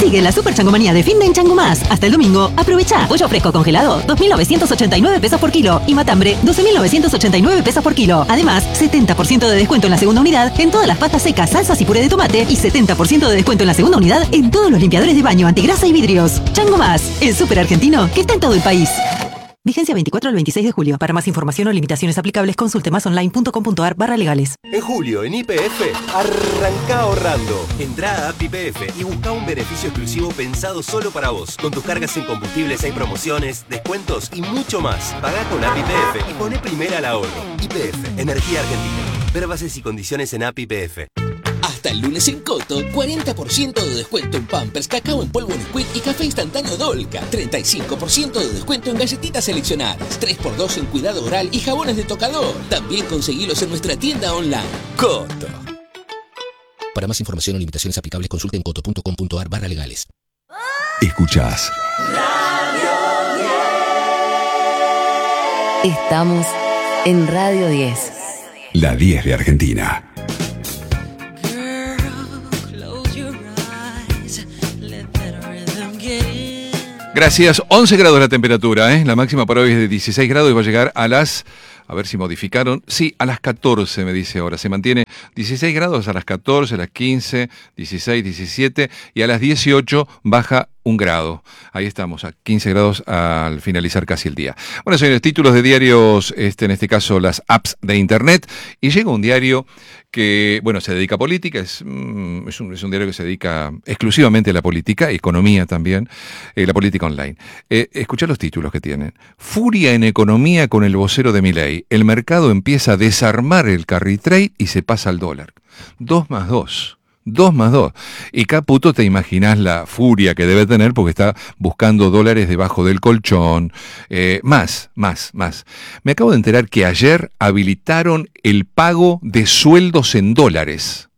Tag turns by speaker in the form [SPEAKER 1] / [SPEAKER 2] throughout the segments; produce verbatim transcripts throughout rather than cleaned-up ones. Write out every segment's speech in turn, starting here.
[SPEAKER 1] Sigue la super changomanía de fin de en Chango Más. Hasta el domingo, aprovecha. Pollo fresco congelado, dos mil novecientos ochenta y nueve pesos por kilo. Y matambre, doce mil novecientos ochenta y nueve pesos por kilo. Además, setenta por ciento de descuento en la segunda unidad en todas las pastas secas, salsas y puré de tomate. Y setenta por ciento de descuento en la segunda unidad en todos los limpiadores de baño, antigrasa y vidrios. Chango Más, el súper argentino que está en todo el país. Vigencia veinticuatro al veintiséis de julio. Para más información o limitaciones aplicables, consulte masonline.com.ar barra legales.
[SPEAKER 2] En julio, en Y P F, arranca ahorrando. Entrá a app Y P F y busca un beneficio exclusivo pensado solo para vos. Con tus cargas en combustibles hay promociones, descuentos y mucho más. Pagá con app Y P F y poné primera al ahorro. Y P F, Energía Argentina. Ver bases y condiciones en app Y P F.
[SPEAKER 3] Hasta el lunes en Coto, cuarenta por ciento de descuento en Pampers, cacao en polvo Nesquik y café instantáneo Dolca. treinta y cinco por ciento de descuento en galletitas seleccionadas. tres por dos en cuidado oral y jabones de tocador. También conseguilos en nuestra tienda online. Coto. Para más información o limitaciones aplicables, consulte en coto punto com punto ar barra legales.
[SPEAKER 4] Escuchás
[SPEAKER 5] Radio diez. Estamos en Radio diez.
[SPEAKER 4] La diez de Argentina.
[SPEAKER 6] Gracias. once grados la temperatura, ¿eh? La máxima para hoy es de dieciséis grados y va a llegar a las... A ver si modificaron. Sí, a las catorce me dice ahora. Se mantiene dieciséis grados a las catorce, a las quince, dieciséis, diecisiete y a las dieciocho baja un grado. Ahí estamos, a quince grados al finalizar casi el día. Bueno, señores, títulos de diarios, este, en este caso las apps de internet. Y llega un diario que, bueno, se dedica a política, es, mm, es, un, es un diario que se dedica exclusivamente a la política, economía también, eh, la política online. Eh, escuchá los títulos que tienen. Furia en economía con el vocero de Milei. El mercado empieza a desarmar el carry trade y se pasa al dólar. Dos más dos. Dos más dos. Y Caputo, te imaginás la furia que debe tener porque está buscando dólares debajo del colchón. Eh, más, más, más. Me acabo de enterar que ayer habilitaron el pago de sueldos en dólares.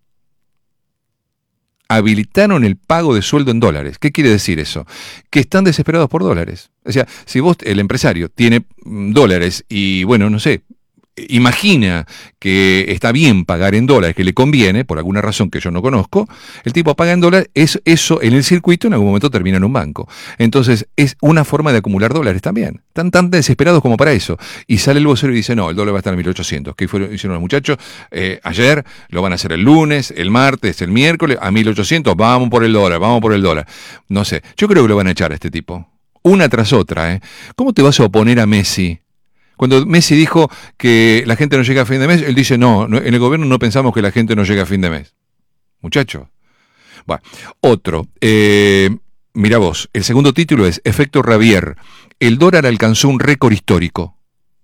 [SPEAKER 6] Habilitaron el pago de sueldo en dólares. ¿Qué quiere decir eso? Que están desesperados por dólares. O sea, si vos, el empresario, tiene dólares y, bueno, no sé, imagina que está bien pagar en dólares, que le conviene, por alguna razón que yo no conozco, el tipo paga en dólares, es, eso en el circuito en algún momento termina en un banco. Entonces es una forma de acumular dólares también. Están tan desesperados como para eso. Y sale el vocero y dice, no, el dólar va a estar en mil ochocientos. ¿Qué fueron, hicieron los muchachos? Eh, ayer lo van a hacer el lunes, el martes, el miércoles, a mil ochocientos, vamos por el dólar, vamos por el dólar. No sé, yo creo que lo van a echar a este tipo. Una tras otra, ¿eh? ¿Cómo te vas a oponer a Messi? Cuando Messi dijo que la gente no llega a fin de mes, él dice, no, no, en el gobierno no pensamos que la gente no llega a fin de mes. Muchacho. Bueno, otro. Eh, mira vos, el segundo título es Efecto Rabier. El dólar alcanzó un récord histórico.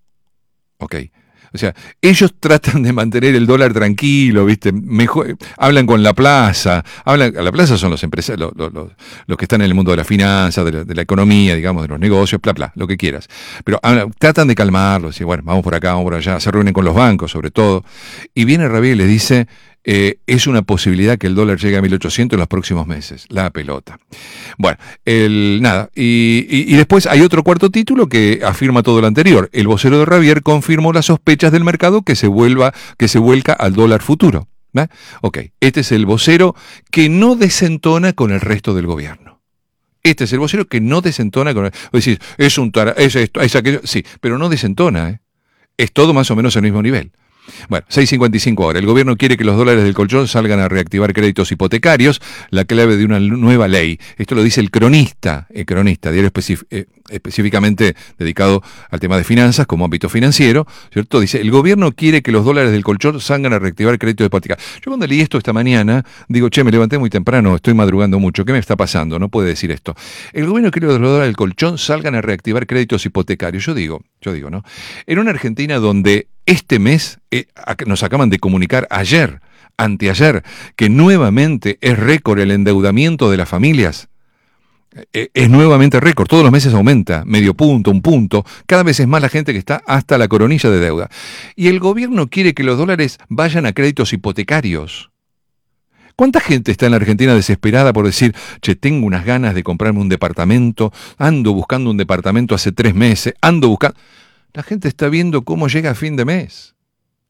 [SPEAKER 6] Ok. O sea, ellos tratan de mantener el dólar tranquilo, ¿viste? Mejor, hablan con la plaza, hablan, la plaza son los empresarios, los, los, los que están en el mundo de la finanza, de la, de la economía, digamos, de los negocios, bla, bla, lo que quieras. Pero hablan, tratan de calmarlos, y bueno, vamos por acá, vamos por allá, se reúnen con los bancos sobre todo. Y viene Rabier y les dice, eh, es una posibilidad que el dólar llegue a mil ochocientos en los próximos meses. La pelota. Bueno, el, nada. Y, y, y después hay otro cuarto título que afirma todo lo anterior. El vocero de Rabier confirmó las sospechas del mercado que se vuelva, que se vuelca al dólar futuro. ¿Eh? Ok, este es el vocero que no desentona con el resto del gobierno. Este es el vocero que no desentona con el... Es decir, es un tara, es esto, es aquello, sí, pero no desentona, ¿eh? Es todo más o menos al mismo nivel. Bueno, seis cincuenta y cinco ahora. El gobierno quiere que los dólares del colchón salgan a reactivar créditos hipotecarios, la clave de una nueva ley. Esto lo dice el cronista, el cronista, diario específ- eh, específicamente dedicado al tema de finanzas como ámbito financiero, ¿cierto? Dice, el gobierno quiere que los dólares del colchón salgan a reactivar créditos hipotecarios. Yo cuando leí esto esta mañana, digo, che, me levanté muy temprano, estoy madrugando mucho, ¿qué me está pasando? No puede decir esto. El gobierno quiere que los dólares del colchón salgan a reactivar créditos hipotecarios. Yo digo, yo digo, ¿no? En una Argentina donde este mes, eh, nos acaban de comunicar ayer, anteayer, que nuevamente es récord el endeudamiento de las familias. Eh, es nuevamente récord, todos los meses aumenta, medio punto, un punto, cada vez es más la gente que está hasta la coronilla de deuda. Y el gobierno quiere que los dólares vayan a créditos hipotecarios. ¿Cuánta gente está en la Argentina desesperada por decir, che, tengo unas ganas de comprarme un departamento, ando buscando un departamento hace tres meses, ando buscando... La gente está viendo cómo llega a fin de mes.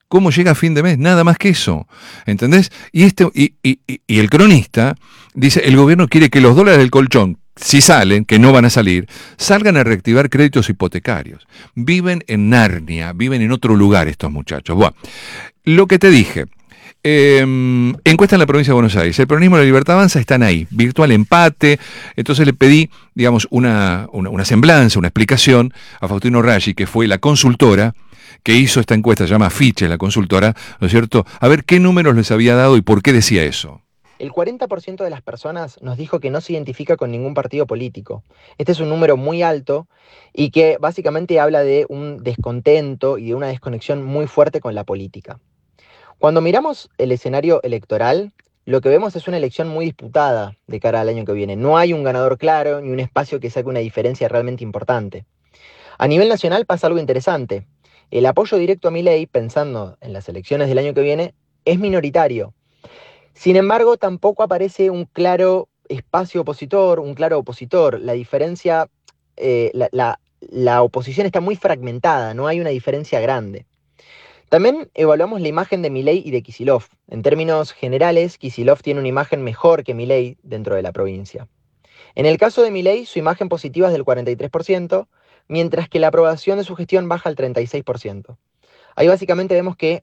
[SPEAKER 6] cómo llega a fin de mes, nada más que eso, ¿entendés? Y, este, y, y, y el cronista dice, el gobierno quiere que los dólares del colchón, si salen, que no van a salir, salgan a reactivar créditos hipotecarios. Viven en Narnia, viven en otro lugar estos muchachos. Bueno, lo que te dije, eh, encuesta en la provincia de Buenos Aires, el peronismo y la Libertad Avanza están ahí, virtual empate. Entonces le pedí, digamos, una, una, una semblanza, una explicación a Faustino Raggi, que fue la consultora que hizo esta encuesta, se llama Fiche, la consultora, ¿no es cierto? A ver qué números les había dado y por qué decía eso.
[SPEAKER 7] El cuarenta por ciento de las personas nos dijo que no se identifica con ningún partido político. Este es un número muy alto y que básicamente habla de un descontento y de una desconexión muy fuerte con la política. Cuando miramos el escenario electoral, lo que vemos es una elección muy disputada de cara al año que viene. No hay un ganador claro ni un espacio que saque una diferencia realmente importante. A nivel nacional pasa algo interesante. El apoyo directo a Milei, pensando en las elecciones del año que viene, es minoritario. Sin embargo, tampoco aparece un claro espacio opositor, un claro opositor. La diferencia, eh, la, la, la oposición está muy fragmentada, no hay una diferencia grande. También evaluamos la imagen de Milei y de Kicillof. En términos generales, Kicillof tiene una imagen mejor que Milei dentro de la provincia. En el caso de Milei, su imagen positiva es del cuarenta y tres por ciento, mientras que la aprobación de su gestión baja al treinta y seis por ciento. Ahí básicamente vemos que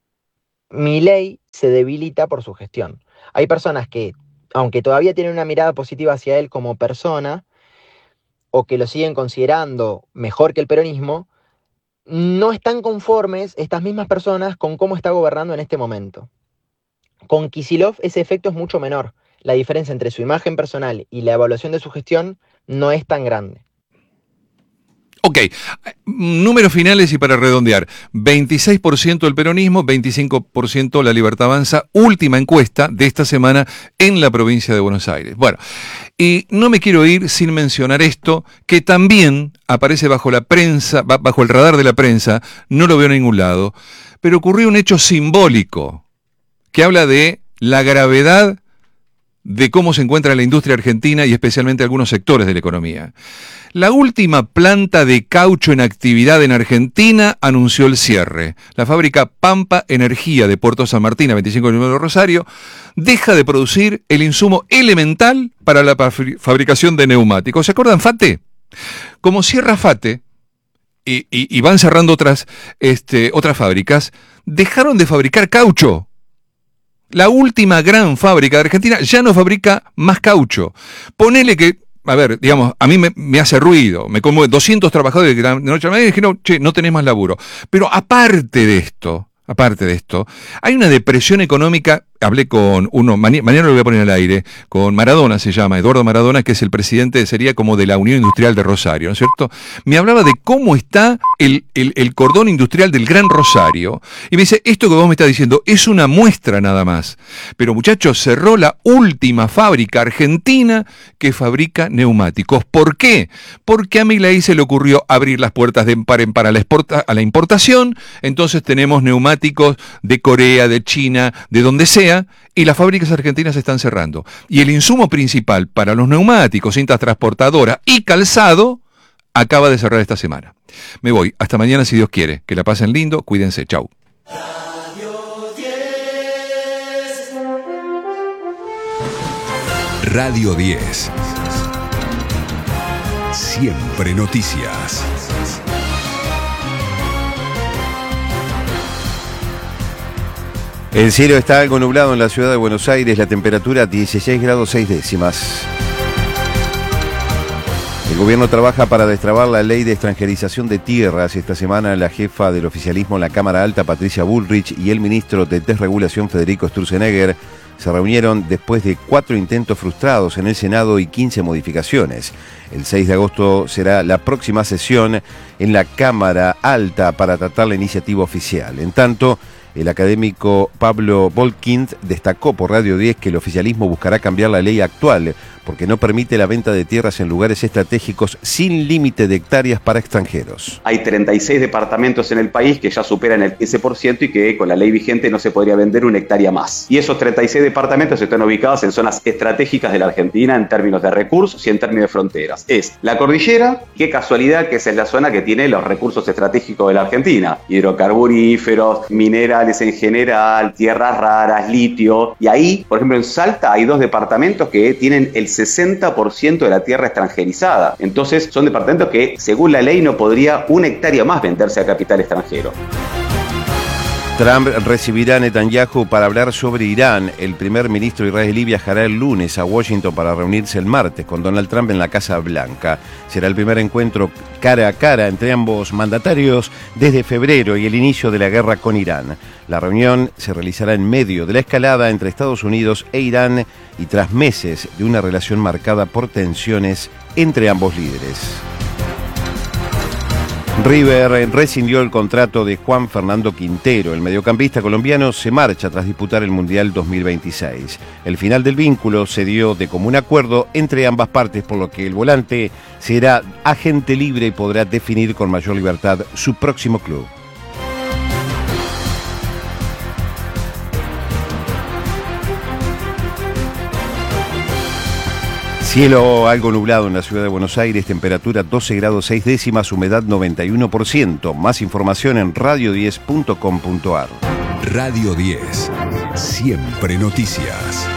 [SPEAKER 7] Milei se debilita por su gestión. Hay personas que, aunque todavía tienen una mirada positiva hacia él como persona, o que lo siguen considerando mejor que el peronismo, no están conformes estas mismas personas con cómo está gobernando en este momento. Con Kicillof ese efecto es mucho menor. La diferencia entre su imagen personal y la evaluación de su gestión no es tan grande.
[SPEAKER 6] Ok, números finales y para redondear, veintiséis por ciento el peronismo, veinticinco por ciento la Libertad Avanza, última encuesta de esta semana en la provincia de Buenos Aires. Bueno, y no me quiero ir sin mencionar esto, que también aparece bajo la prensa, bajo el radar de la prensa, no lo veo en ningún lado, pero ocurrió un hecho simbólico que habla de la gravedad de cómo se encuentra la industria argentina y especialmente algunos sectores de la economía. La última planta de caucho en actividad en Argentina anunció el cierre. La fábrica Pampa Energía de Puerto San Martín, a veinticinco kilómetros de Rosario, deja de producir el insumo elemental para la fabricación de neumáticos. ¿Se acuerdan FATE? Como cierra FATE, y, y, y van cerrando otras, este, otras fábricas, dejaron de fabricar caucho. La última gran fábrica de Argentina ya no fabrica más caucho. Ponele que, a ver, digamos, a mí me, me hace ruido, me conmueve, doscientos trabajadores de la noche a la mañana y dijeron, che, no tenés más laburo. Pero aparte de esto, aparte de esto, hay una depresión económica. Hablé con uno, mañana lo voy a poner al aire, con Maradona se llama, Eduardo Maradona, que es el presidente, sería como de la Unión Industrial de Rosario, ¿no es cierto? Me hablaba de cómo está el, el, el cordón industrial del Gran Rosario, y me dice, esto que vos me estás diciendo es una muestra nada más, pero muchachos, cerró la última fábrica argentina que fabrica neumáticos. ¿Por qué? Porque a Milei se le ocurrió abrir las puertas de par en par a la, exporta, a la importación, entonces tenemos neumáticos de Corea, de China, de donde sea, y las fábricas argentinas se están cerrando. Y el insumo principal para los neumáticos, cintas transportadoras y calzado acaba de cerrar esta semana. Me voy. Hasta mañana si Dios quiere. Que la pasen lindo. Cuídense. Chau.
[SPEAKER 4] Radio diez. Siempre noticias.
[SPEAKER 8] El cielo está algo nublado en la ciudad de Buenos Aires, la temperatura dieciséis grados seis décimas. El gobierno trabaja para destrabar la ley de extranjerización de tierras. Esta semana la jefa del oficialismo en la Cámara Alta, Patricia Bullrich, y el ministro de Desregulación, Federico Sturzenegger, se reunieron después de cuatro intentos frustrados en el Senado y quince modificaciones. El seis de agosto será la próxima sesión en la Cámara Alta para tratar la iniciativa oficial. En tanto, El académico Pablo Volkind destacó por Radio diez que el oficialismo buscará cambiar la ley actual porque no permite la venta de tierras en lugares estratégicos sin límite de hectáreas para extranjeros.
[SPEAKER 9] Hay treinta y seis departamentos en el país que ya superan el quince por ciento y que con la ley vigente no se podría vender una hectárea más. Y esos treinta y seis departamentos están ubicados en zonas estratégicas de la Argentina en términos de recursos y en términos de fronteras. Es la cordillera, qué casualidad que esa es la zona que tiene los recursos estratégicos de la Argentina. Hidrocarburíferos, minerales en general, tierras raras, litio. Y ahí, por ejemplo, en Salta hay dos departamentos que tienen el sesenta por ciento de la tierra extranjerizada. Entonces son departamentos que, según la ley, no podría una hectárea más venderse a capital extranjero.
[SPEAKER 8] Trump recibirá a Netanyahu para hablar sobre Irán. El primer ministro israelí viajará el lunes a Washington para reunirse el martes con Donald Trump en la Casa Blanca. Será el primer encuentro cara a cara entre ambos mandatarios desde febrero y el inicio de la guerra con Irán. La reunión se realizará en medio de la escalada entre Estados Unidos e Irán y tras meses de una relación marcada por tensiones entre ambos líderes. River rescindió el contrato de Juan Fernando Quintero. El mediocampista colombiano se marcha tras disputar el Mundial dos mil veintiséis. El final del vínculo se dio de común acuerdo entre ambas partes, por lo que el volante será agente libre y podrá definir con mayor libertad su próximo club. Cielo algo nublado en la ciudad de Buenos Aires, temperatura doce grados seis décimas, humedad noventa y uno por ciento. Más información en radio diez punto com punto ar.
[SPEAKER 4] Radio diez, siempre noticias.